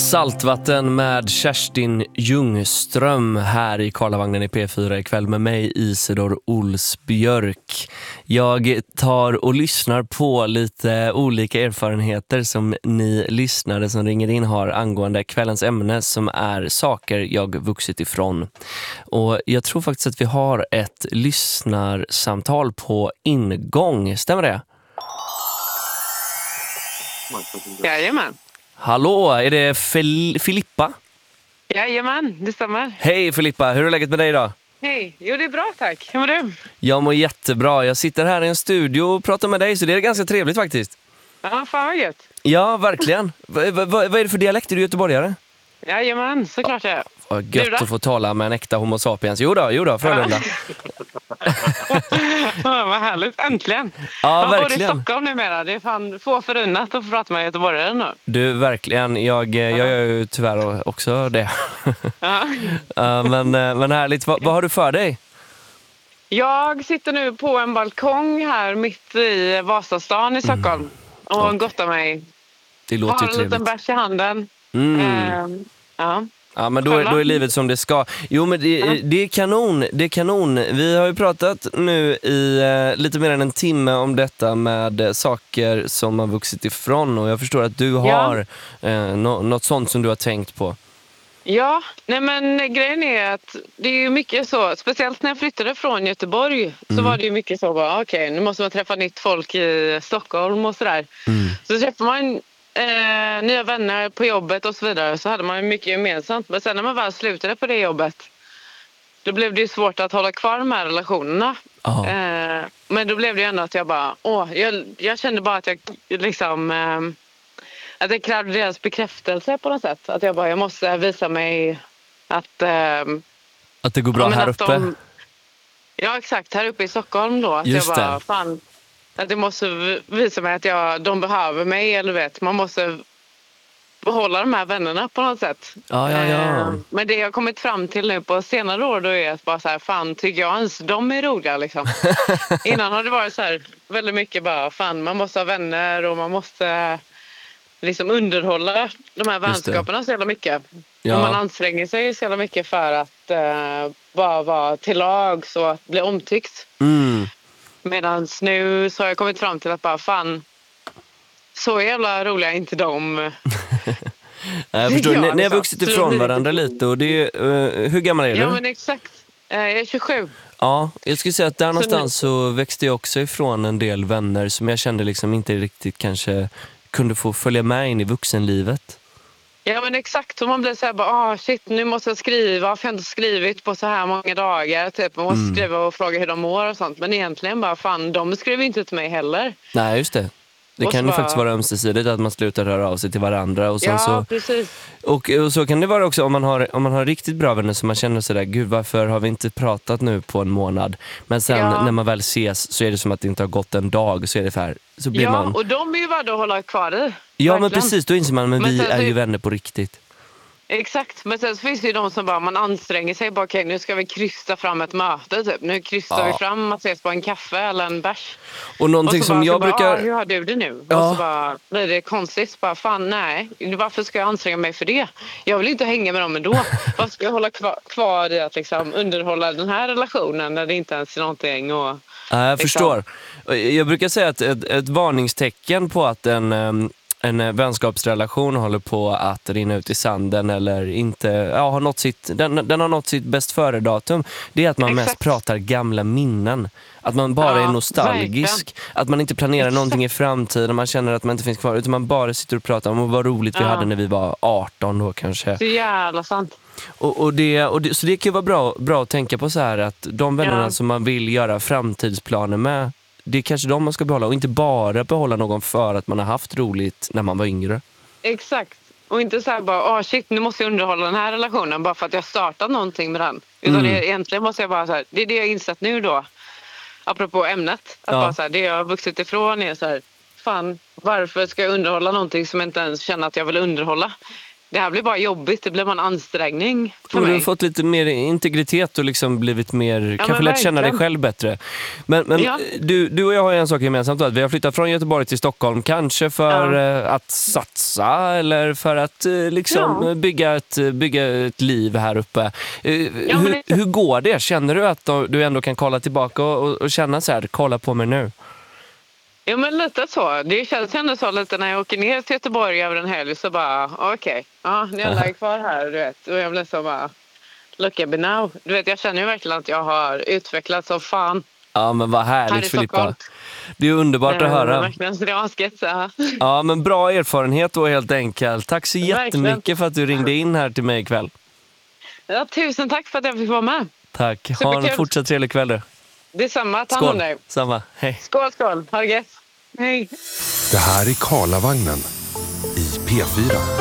Saltvatten med Kerstin Ljungström här i Karlavagnen i P4 ikväll med mig Isidor Olsbjörk. Jag tar och lyssnar på lite olika erfarenheter som ni lyssnare som ringer in har angående kvällens ämne som är saker jag vuxit ifrån. Och jag tror faktiskt att vi har ett lyssnarsamtal på ingång. Stämmer det? Jajamän. Hallå, är det Filippa? Jajamän, det stämmer. Hej Filippa, hur är läget med dig idag? Hej, jo det är bra tack. Hur mår du? Jag mår jättebra, jag sitter här i en studio och pratar med dig så det är ganska trevligt faktiskt. Ja, fan vad gött. Ja, verkligen. Vad är det för dialekt? Är du göteborgare? Jajamän, såklart jag är. Vad gött att få tala med en äkta homo sapiens. Jo då, Frölunda. Vad härligt, äntligen. Ja, Man bor i verkligen. Stockholm numera, det är fan få förunnat att få prata med göteborgare nu. Du, verkligen. Jag gör ju tyvärr också det. Ja. Men härligt. Vad har du för dig? Jag sitter nu på en balkong här mitt i Vasastan i Stockholm och gottar mig. Det låter Har ju en liten trevligt. bärs i handen. Ja. Ja, men då är livet som det ska. Jo, men det är kanon. Det är kanon. Vi har ju pratat nu i lite mer än en timme om detta med saker som har vuxit ifrån. Och jag förstår att du har något sånt som du har tänkt på. Ja, nej men grejen är att det är ju mycket så, speciellt när jag flyttade från Göteborg så var det ju mycket så bara okej, nu måste man träffa nytt folk i Stockholm och sådär. Så träffar man nya vänner på jobbet och så vidare, så hade man ju mycket gemensamt. Men sen när man väl slutade på det jobbet, då blev det ju svårt att hålla kvar de här relationerna. Men då blev det ju ändå att jag bara, jag kände bara att jag liksom att jag krävde deras bekräftelse på något sätt. Att jag måste visa mig att Att det går bra här uppe. Ja, exakt. Här uppe i Stockholm då. Att Just jag bara, det. fan, att jag måste visa mig att de behöver mig. Eller vet, man måste behålla de här vännerna på något sätt. Ja. Men det jag har kommit fram till nu på senare år då är att bara så här, fan, tycker jag ens de är roliga liksom. Innan har det varit så här väldigt mycket bara, fan, man måste ha vänner och man måste liksom underhålla de här vänskaperna så jävla mycket. Ja. Och man anstränger sig så jävla mycket för att bara vara till lag så att bli omtyckt. Medan nu så har jag kommit fram till att bara fan, så jävla roliga är inte de. Jag förstår, ni har liksom. vuxit ifrån varandra lite och det är, hur gammal är du? Ja men exakt, jag är 27. Ja, jag skulle säga att där någonstans så växte jag också ifrån en del vänner som jag kände liksom inte riktigt kanske kunde få följa med in i vuxenlivet. Ja men exakt, så man blir så här bara, shit, nu måste jag skriva, för jag har inte skrivit på så här många dagar, typ. Man måste skriva och fråga hur de mår och sånt, men egentligen bara, fan, de skriver inte till mig heller. Nej, just det. Det Och kan så ju bara faktiskt vara ömsesidigt att man slutar röra av sig till varandra. Och sen så, precis. och så kan det vara också om man har riktigt bra vänner som man känner sådär, gud varför har vi inte pratat nu på en månad? Men sen när man väl ses så är det som att det inte har gått en dag, så är det för så blir man... och de är ju värda att hålla kvar i. Ja, verkligen. men precis, då inser man, men vi är ju vänner på riktigt. Exakt, men sen så finns det ju de som bara, man anstränger sig bara, okej, nu ska vi krysta fram ett möte typ. Nu krystar vi fram att ses på en kaffe eller en bärs. Och någonting och så som bara, jag brukar... hur har du det nu? Ja. Och så bara blir det konstigt, bara fan nej, varför ska jag anstränga mig för det? Jag vill inte hänga med dem ändå. Varför ska jag hålla kvar i att liksom underhålla den här relationen när det inte ens är någonting och... Jag förstår. Jag brukar säga att ett varningstecken på att en vänskapsrelation håller på att rinna ut i sanden eller inte har nått sitt, den har nått sitt bäst före-datum, det är att man mest pratar gamla minnen. Att man bara är nostalgisk. Verkligen. Att man inte planerar någonting i framtiden. Man känner att man inte finns kvar. Utan man bara sitter och pratar om vad roligt vi hade när vi var 18 då kanske. Så jävla sant. Så det kan ju vara bra att tänka på så här att de vännerna som man vill göra framtidsplaner med, det är kanske de man ska behålla och inte bara behålla någon för att man har haft roligt när man var yngre. Exakt. Och inte så här bara, shit, nu måste jag underhålla den här relationen bara för att jag startat någonting med den. Utan egentligen måste jag bara så här, det är det jag insett nu då. Apropå ämnet. Att bara så här, det jag har vuxit ifrån är så här, fan, varför ska jag underhålla någonting som jag inte ens känner att jag vill underhålla? det här blir bara jobbigt, det blir bara en ansträngning för Du mig. har fått lite mer integritet och liksom blivit mer, kanske lärt känna dig själv bättre. Men Ja. du och jag har en sak gemensamt då, att vi har flyttat från Göteborg till Stockholm, kanske för att satsa eller för att bygga ett liv här uppe. Hur går det? Känner du att du ändå kan kolla tillbaka och känna så här, kolla på mig nu? Ja, men lite så. Det känns ändå så lite när jag åker ner till Göteborg över en helg så bara, okej, nu är jag kvar här, du vet. Och jag blir så bara, look at me now. Du vet, jag känner ju verkligen att jag har utvecklats som fan. Ja, men vad härligt, här i Filippa. Stockholm. Det är underbart att höra. Verkligen, så det var sketch, Ja, men bra erfarenhet då helt enkelt. Tack så jättemycket Verkligen. för att du ringde in här till mig ikväll. Ja, tusen tack för att jag fick vara med. Tack. Ha Superkul. en fortsatt trevlig kväll du. Det är samma, ta hand om Skål. dig. Samma. Hej. Skål. Ha det gött. Hej. Det här är Karlavagnen i P4.